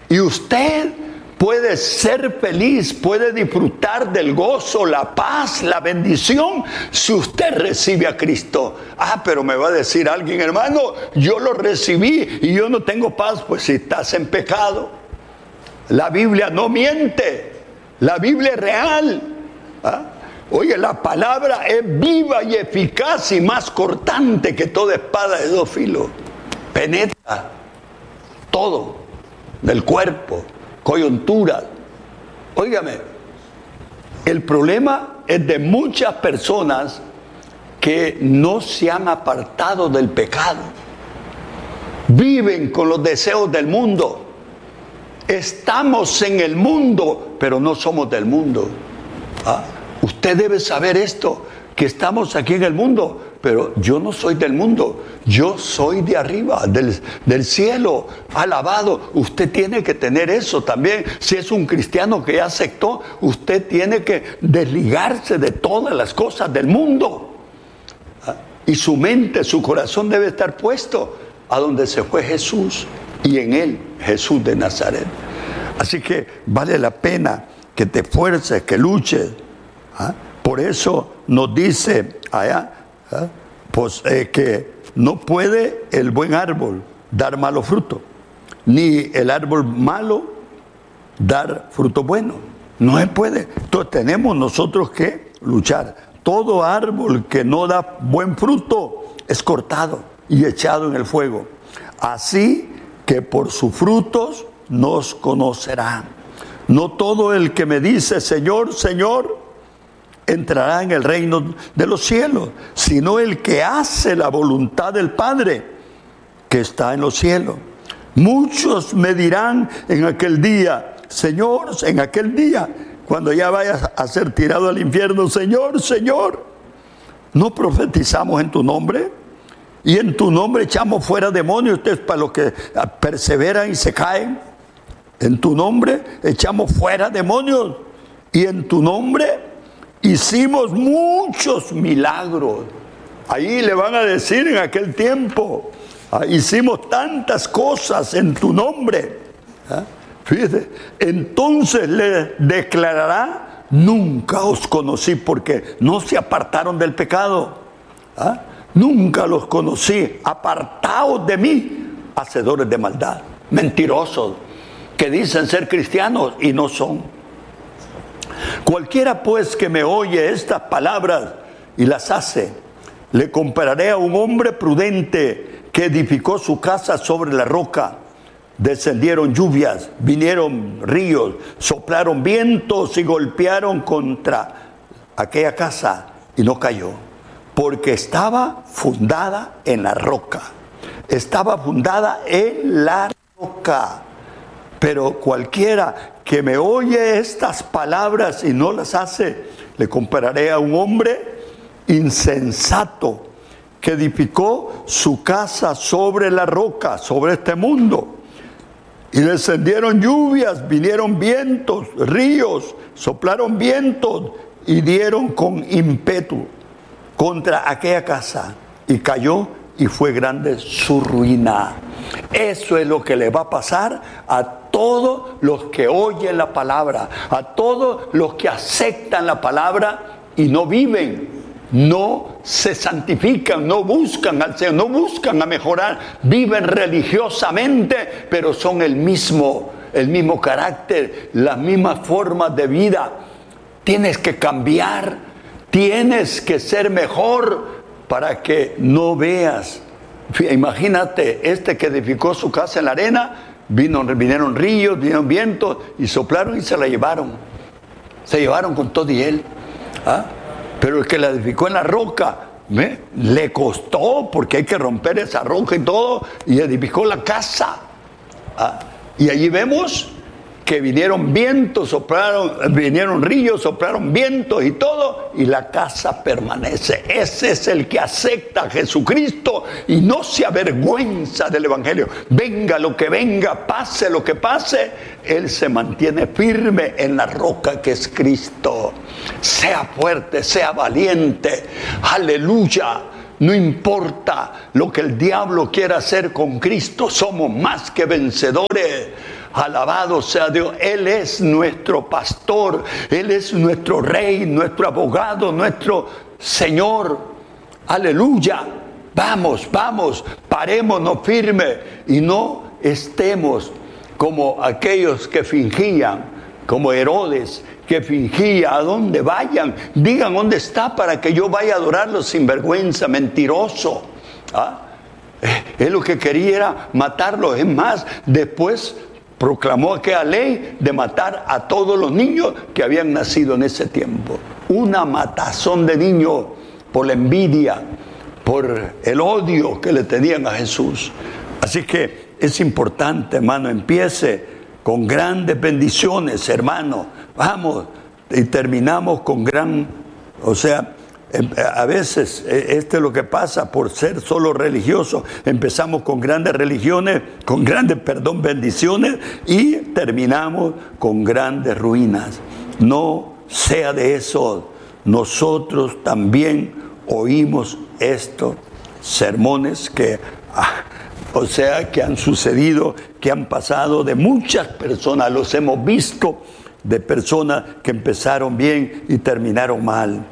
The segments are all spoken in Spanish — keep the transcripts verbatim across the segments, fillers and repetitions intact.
Y usted puede ser feliz, puede disfrutar del gozo, la paz, la bendición, si usted recibe a Cristo. Ah, pero me va a decir alguien, hermano, yo lo recibí y yo no tengo paz. Pues si estás en pecado. La Biblia no miente, la Biblia es real. ¿Ah? Oye, la palabra es viva y eficaz y más cortante que toda espada de dos filos. Penetra todo del cuerpo, coyunturas. Óigame, el problema es de muchas personas que no se han apartado del pecado. Viven con los deseos del mundo. Estamos en el mundo, pero no somos del mundo. ¿Ah? Usted debe saber esto, que estamos aquí en el mundo, pero yo no soy del mundo, yo soy de arriba, del, del cielo, alabado. Usted tiene que tener eso también. Si es un cristiano que ya aceptó, usted tiene que desligarse de todas las cosas del mundo. ¿Ah? Y su mente, su corazón debe estar puesto a donde se fue Jesús, y en él, Jesús de Nazaret. Así que vale la pena que te esfuerces, que luches. ¿Ah? Por eso nos dice allá, ¿ah? pues eh, que no puede el buen árbol dar malo fruto, ni el árbol malo dar fruto bueno. No se puede. Entonces tenemos nosotros que luchar. Todo árbol que no da buen fruto es cortado y echado en el fuego. Así que por sus frutos nos conocerán. No todo el que me dice Señor, Señor, entrará en el reino de los cielos, sino el que hace la voluntad del Padre que está en los cielos. Muchos me dirán en aquel día, Señor, en aquel día, cuando ya vayas a ser tirado al infierno, Señor, Señor, ¿no profetizamos en tu nombre? Y en tu nombre echamos fuera demonios. Ustedes, para los que perseveran y se caen, en tu nombre echamos fuera demonios. Y en tu nombre hicimos muchos milagros. Ahí le van a decir en aquel tiempo, ah, hicimos tantas cosas en tu nombre. ¿Ah? Fíjese, entonces le declarará, nunca os conocí, porque no se apartaron del pecado. ¿Ah? Nunca los conocí, apartaos de mí, hacedores de maldad, mentirosos, que dicen ser cristianos y no son. Cualquiera pues que me oye estas palabras y las hace, le compararé a un hombre prudente que edificó su casa sobre la roca. Descendieron lluvias, vinieron ríos, soplaron vientos y golpearon contra aquella casa y no cayó, porque estaba fundada en la roca. Estaba fundada en la roca. Pero cualquiera que me oye estas palabras y no las hace, le compararé a un hombre insensato que edificó su casa sobre la roca, sobre este mundo. Y descendieron lluvias, vinieron vientos, ríos, soplaron vientos y dieron con ímpetu contra aquella casa. Y cayó y fue grande su ruina. Eso es lo que le va a pasar a todos los que oyen la palabra, a todos los que aceptan la palabra y no viven, no se santifican, no buscan al Señor, no buscan a mejorar, viven religiosamente, pero son el mismo, el mismo carácter, las mismas formas de vida. Tienes que cambiar, tienes que ser mejor para que no veas. Imagínate, este que edificó su casa en la arena, vino, vinieron ríos, vinieron vientos y soplaron y se la llevaron. Se llevaron con todo y él. ¿Ah? Pero el que la edificó en la roca, ¿ve? Le costó, porque hay que romper esa roca y todo, y edificó la casa. ¿Ah? Y allí vemos que vinieron vientos, soplaron, vinieron ríos, soplaron vientos y todo, y la casa permanece. Ese es el que acepta a Jesucristo y no se avergüenza del Evangelio. Venga lo que venga, pase lo que pase, él se mantiene firme en la roca que es Cristo. Sea fuerte, sea valiente, aleluya. No importa lo que el diablo quiera hacer con Cristo, somos más que vencedores. Alabado sea Dios. Él es nuestro pastor, Él es nuestro rey, nuestro abogado, nuestro Señor. Aleluya. Vamos, vamos, parémonos firmes y no estemos como aquellos que fingían, como Herodes, que fingía. A dónde vayan, digan dónde está para que yo vaya a adorarlo. Sin vergüenza, mentiroso. ¿Ah? Él lo que quería era matarlo. Es más, después proclamó aquella ley de matar a todos los niños que habían nacido en ese tiempo. Una matazón de niños por la envidia, por el odio que le tenían a Jesús. Así que es importante, hermano, empiece con grandes bendiciones, hermano. Vamos, y terminamos con gran, o sea, a veces esto es lo que pasa por ser solo religiosos. Empezamos con grandes religiones, con grandes, perdón, bendiciones y terminamos con grandes ruinas. No sea de eso. Nosotros también oímos estos sermones que, ah, o sea, que han sucedido, que han pasado de muchas personas. Los hemos visto de personas que empezaron bien y terminaron mal.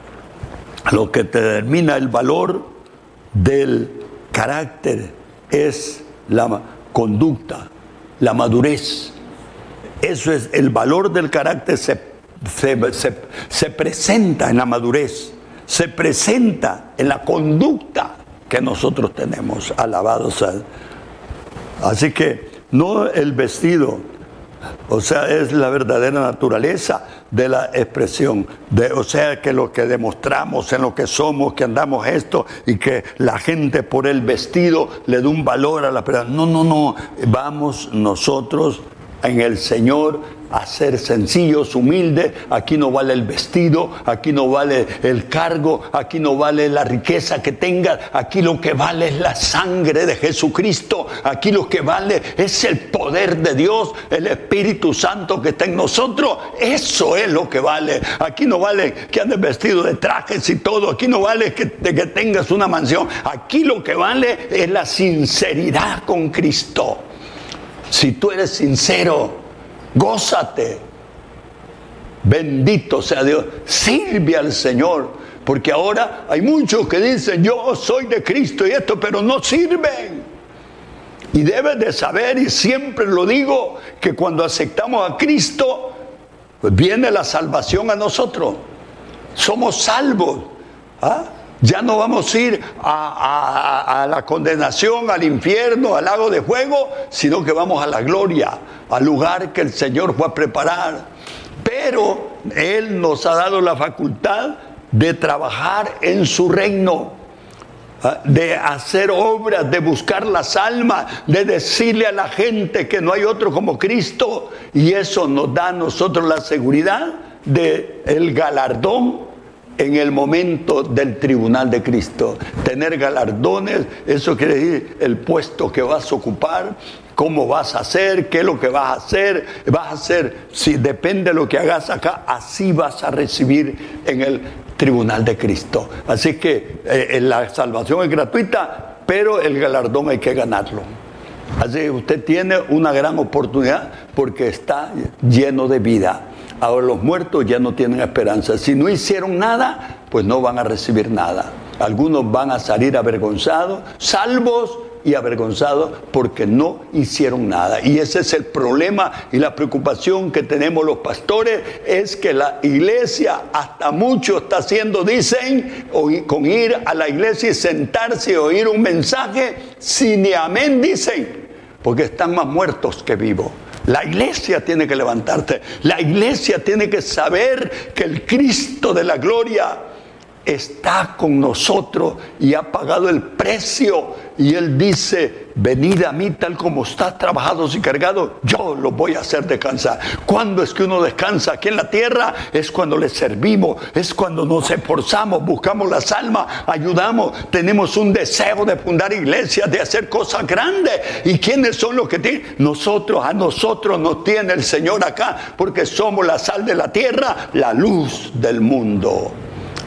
Lo que determina el valor del carácter es la conducta, la madurez. Eso es, el valor del carácter se, se, se, se presenta en la madurez, se presenta en la conducta que nosotros tenemos. Alabados a... Así que no el vestido, o sea, es la verdadera naturaleza de la expresión, de, o sea, que lo que demostramos, en lo que somos, que andamos esto, y que la gente por el vestido le da un valor a la persona. No, no, no, vamos nosotros en el Señor a ser sencillos, humildes. Aquí no vale el vestido, aquí no vale el cargo, aquí no vale la riqueza que tengas, aquí lo que vale es la sangre de Jesucristo, aquí lo que vale es el poder de Dios, el Espíritu Santo que está en nosotros. Eso es lo que vale. Aquí no vale que andes vestido de trajes y todo, aquí no vale que, que tengas una mansión, aquí lo que vale es la sinceridad con Cristo. Si tú eres sincero, gózate, bendito sea Dios, sirve al Señor, porque ahora hay muchos que dicen yo soy de Cristo y esto, pero no sirven. Y debes de saber, y siempre lo digo, que cuando aceptamos a Cristo, pues viene la salvación a nosotros, somos salvos. ¿Ah? Ya no vamos a ir a, a, a la condenación, al infierno, al lago de fuego, sino que vamos a la gloria, al lugar que el Señor fue a preparar. Pero Él nos ha dado la facultad de trabajar en su reino, de hacer obras, de buscar las almas, de decirle a la gente que no hay otro como Cristo. Y eso nos da a nosotros la seguridad del galardón en el momento del tribunal de Cristo. Tener galardones, eso quiere decir el puesto que vas a ocupar, cómo vas a hacer, qué es lo que vas a hacer. Vas a hacer, si depende de lo que hagas acá, así vas a recibir en el tribunal de Cristo. Así que eh, la salvación es gratuita, pero el galardón hay que ganarlo. Así que usted tiene una gran oportunidad porque está lleno de vida. Ahora los muertos ya no tienen esperanza. Si no hicieron nada, pues no van a recibir nada. Algunos van a salir avergonzados, salvos y avergonzados porque no hicieron nada. Y ese es el problema y la preocupación que tenemos los pastores, es que la iglesia, hasta mucho está haciendo, dicen, con ir a la iglesia y sentarse y oír un mensaje, sin ni amén dicen, porque están más muertos que vivos. La iglesia tiene que levantarse, la iglesia tiene que saber que el Cristo de la gloria está con nosotros y ha pagado el precio. Y Él dice, venid a mí tal como estás trabajados y cargados, yo los voy a hacer descansar. ¿Cuándo es que uno descansa aquí en la tierra? Es cuando le servimos, es cuando nos esforzamos, buscamos las almas, ayudamos, tenemos un deseo de fundar iglesias, de hacer cosas grandes. ¿Y quiénes son los que tienen? Nosotros, a nosotros nos tiene el Señor acá, porque somos la sal de la tierra, la luz del mundo.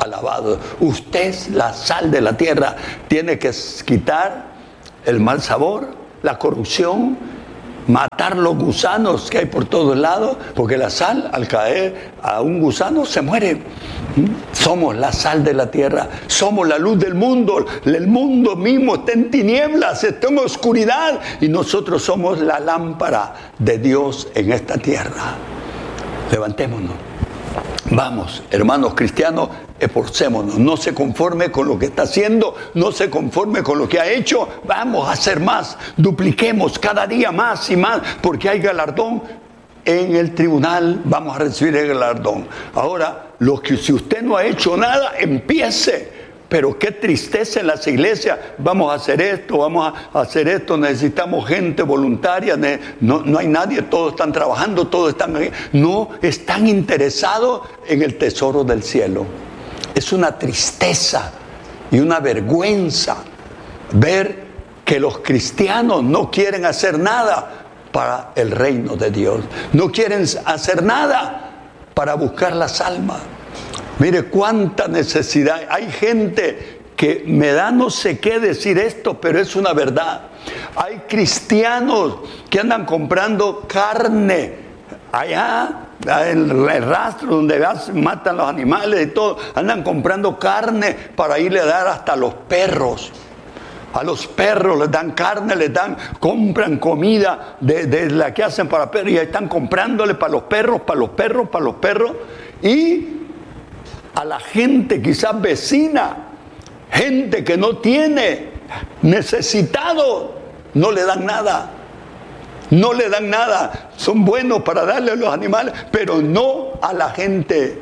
Alabado. Usted es la sal de la tierra. Tiene que quitar el mal sabor, la corrupción, matar los gusanos que hay por todos lados, porque la sal, al caer a un gusano, se muere. Somos la sal de la tierra, somos la luz del mundo. El mundo mismo está en tinieblas, está en oscuridad, y nosotros somos la lámpara de Dios en esta tierra. Levantémonos. Vamos, hermanos cristianos, esforcémonos. No se conforme con lo que está haciendo, no se conforme con lo que ha hecho. Vamos a hacer más, dupliquemos cada día más y más, porque hay galardón en el tribunal. Vamos a recibir el galardón. Ahora, lo que, si usted no ha hecho nada, empiece. Pero qué tristeza en las iglesias. Vamos a hacer esto, vamos a hacer esto, necesitamos gente voluntaria. No, no hay nadie, todos están trabajando, todos están... No están interesados en el tesoro del cielo. Es una tristeza y una vergüenza ver que los cristianos no quieren hacer nada para el reino de Dios. No quieren hacer nada para buscar las almas. Mire cuánta necesidad. Hay gente que me da no sé qué decir esto, pero es una verdad. Hay cristianos que andan comprando carne allá en el rastro donde matan los animales y todo. Andan comprando carne para irle a dar hasta a los perros. A los perros les dan carne, les dan, compran comida de, de la que hacen para perros, y ahí están comprándole para los perros, para los perros, para los perros. Y a la gente quizás vecina, gente que no tiene, necesitado, no le dan nada. No le dan nada. Son buenos para darle a los animales, pero no a la gente.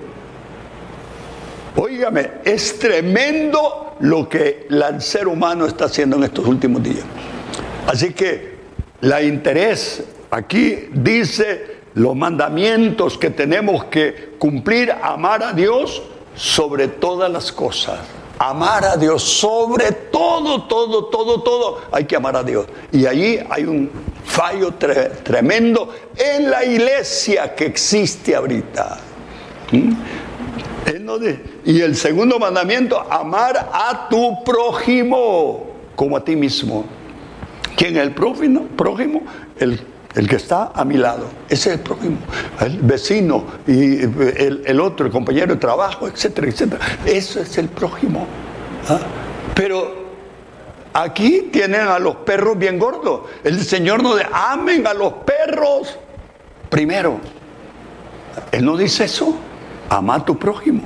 Óigame, es tremendo lo que el ser humano está haciendo en estos últimos días. Así que la interés aquí dice los mandamientos que tenemos que cumplir: amar a Dios sobre todas las cosas. Amar a Dios sobre todo, todo, todo, todo. Hay que amar a Dios. Y allí hay un fallo tre- tremendo en la iglesia que existe ahorita. ¿Mm? Él no dice, y el segundo mandamiento: amar a tu prójimo como a ti mismo. ¿Quién es el prójimo? Prójimo, el El que está a mi lado. Ese es el prójimo. El vecino y el, el otro, el compañero de trabajo, etcétera, etcétera. Eso es el prójimo. ¿Ah? Pero aquí tienen a los perros bien gordos. El Señor nos dice: amen a los perros primero. Él no dice eso. Ama a tu prójimo.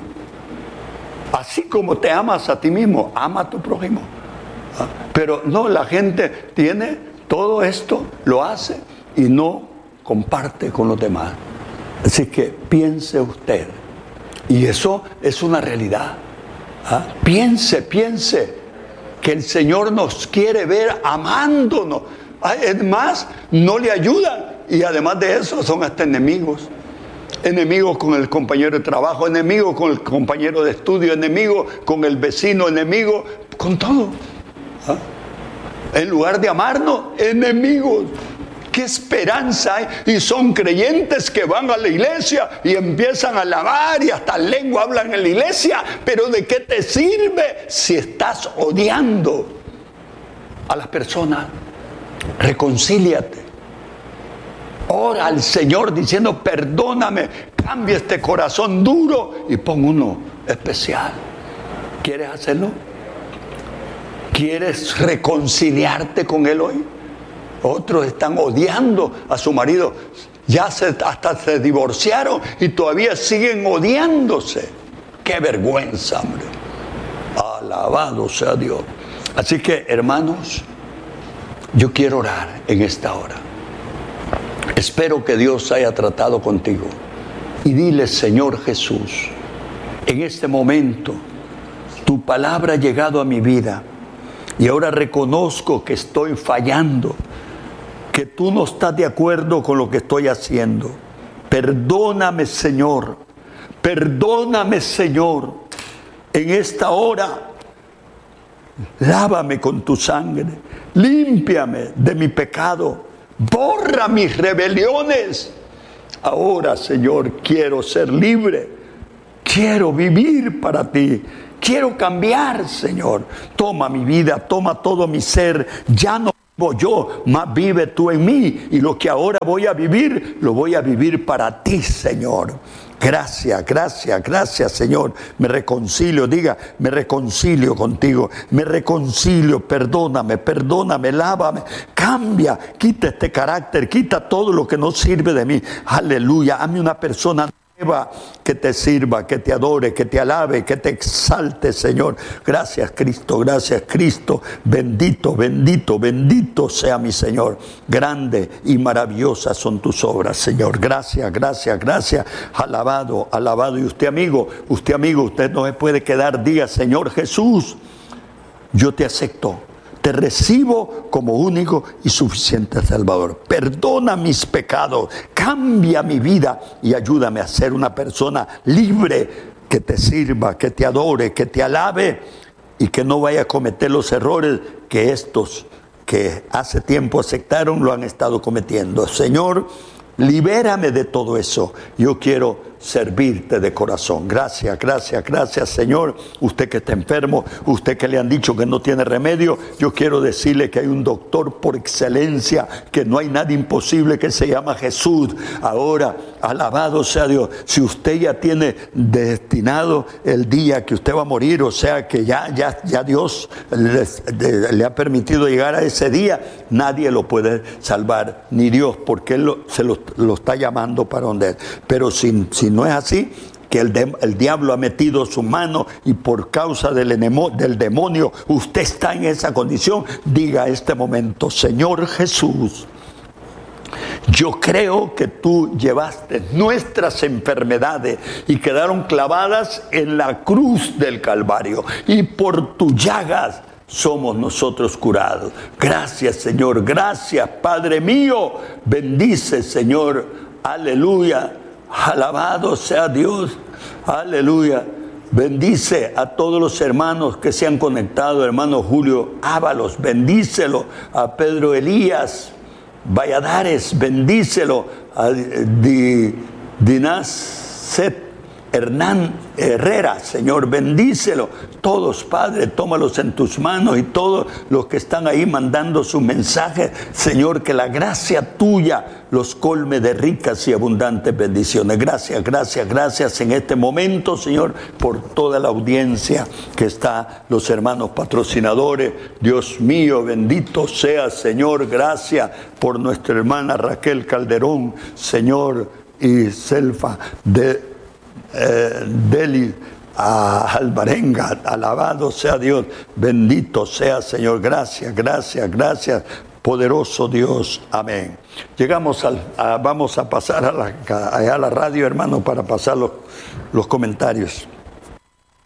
Así como te amas a ti mismo, ama a tu prójimo. ¿Ah? Pero no, la gente tiene todo esto, lo hace y no comparte con los demás. Así que piense usted, y eso es una realidad. ¿Ah? Piense, piense que el Señor nos quiere ver amándonos. Es más, no le ayudan, y además de eso son hasta enemigos. Enemigos con el compañero de trabajo, enemigos con el compañero de estudio, enemigos con el vecino, enemigos con todo. ¿Ah? En lugar de amarnos, enemigos. ¿Qué esperanza hay? Y son creyentes que van a la iglesia y empiezan a alabar y hasta lengua hablan en la iglesia. Pero ¿de qué te sirve si estás odiando a las personas? Reconcíliate. Ora al Señor diciendo: perdóname, cambia este corazón duro y pon uno especial. ¿Quieres hacerlo? ¿Quieres reconciliarte con Él hoy? Otros están odiando a su marido. Ya se, hasta se divorciaron y todavía siguen odiándose. ¡Qué vergüenza, hombre! Alabado sea Dios. Así que, hermanos, yo quiero orar en esta hora. Espero que Dios haya tratado contigo. Y dile: Señor Jesús, en este momento tu palabra ha llegado a mi vida. Y ahora reconozco que estoy fallando, que tú no estás de acuerdo con lo que estoy haciendo. Perdóname, Señor. Perdóname, Señor. En esta hora, lávame con tu sangre. Límpiame de mi pecado. Borra mis rebeliones. Ahora, Señor, quiero ser libre. quiero vivir para ti. Quiero cambiar, Señor. Toma mi vida, toma todo mi ser. Ya no vivo yo, más vive tú en mí. Y lo que ahora voy a vivir, lo voy a vivir para ti, Señor. Gracias, gracias, gracias, Señor. Me reconcilio, diga, me reconcilio contigo. Me reconcilio, perdóname, perdóname, lávame. Cambia, quita este carácter, quita todo lo que no sirve de mí. Aleluya, hazme una persona nueva que te sirva, que te adore, que te alabe, que te exalte, Señor. Gracias, Cristo, gracias, Cristo. Bendito, bendito, bendito sea mi Señor. Grande y maravillosas son tus obras, Señor. Gracias, gracias, gracias. Alabado, alabado. Y usted, amigo, usted, amigo, usted no se puede quedar. Diga, Señor Jesús, yo te acepto. Te recibo como único y suficiente Salvador. Perdona mis pecados, cambia mi vida y ayúdame a ser una persona libre que te sirva, que te adore, que te alabe y que no vaya a cometer los errores que estos que hace tiempo aceptaron lo han estado cometiendo. Señor, libérame de todo eso. Yo quiero servirte de corazón. Gracias, gracias, gracias, Señor. Usted que está enfermo, usted que le han dicho que no tiene remedio, yo quiero decirle que hay un doctor por excelencia, que no hay nada imposible, que se llama Jesús. Ahora, alabado sea Dios. Si usted ya tiene destinado el día que usted va a morir, o sea que ya, ya, ya Dios le, le ha permitido llegar a ese día, nadie lo puede salvar, ni Dios, porque Él lo, se lo, lo está llamando para donde Él. Pero si, si no es así, que el, de, el diablo ha metido su mano y por causa del, enemo, del demonio usted está en esa condición, diga este momento, Señor Jesús, yo creo que tú llevaste nuestras enfermedades y quedaron clavadas en la cruz del Calvario, y por tus llagas somos nosotros curados. Gracias, Señor, gracias, Padre mío. Bendice, Señor, aleluya. Alabado sea Dios, aleluya. Bendice a todos los hermanos que se han conectado, hermano Julio Ábalos, bendícelo. A Pedro Elías Valladares, bendícelo. A Di, Dinazet Hernán Herrera, Señor, bendícelo. Todos, Padre, tómalos en tus manos, y todos los que están ahí mandando su mensaje, Señor, que la gracia tuya los colme de ricas y abundantes bendiciones. Gracias, gracias, gracias en este momento, Señor, por toda la audiencia que está, los hermanos patrocinadores. Dios mío, bendito sea, Señor, gracias por nuestra hermana Raquel Calderón, Señor, y Selfa de Eh, Deli a Alvarenga, alabado sea Dios, bendito sea, Señor, gracias, gracias, gracias, poderoso Dios, amén. Llegamos al, a, vamos a pasar a la, a, a la radio, hermano, para pasar los, los comentarios.